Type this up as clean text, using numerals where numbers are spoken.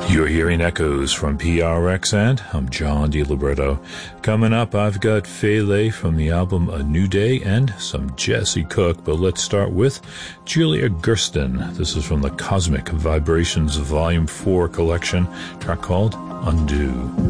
You're hearing echoes from PRX, and I'm John DiLibretto. Coming up, I've got Fele from the album A New Day and some Jesse Cook, but let's start with Julia Gersten. This is from the Cosmic Vibrations Volume 4 collection, track called Undo.